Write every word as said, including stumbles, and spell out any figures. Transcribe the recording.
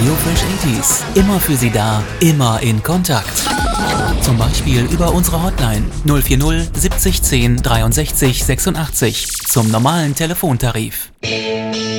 Radio Fresh achtziger. Immer für Sie da, immer in Kontakt. Zum Beispiel über unsere Hotline null vier null siebzig zehn dreiundsechzig sechsundachtzig zum normalen Telefontarif.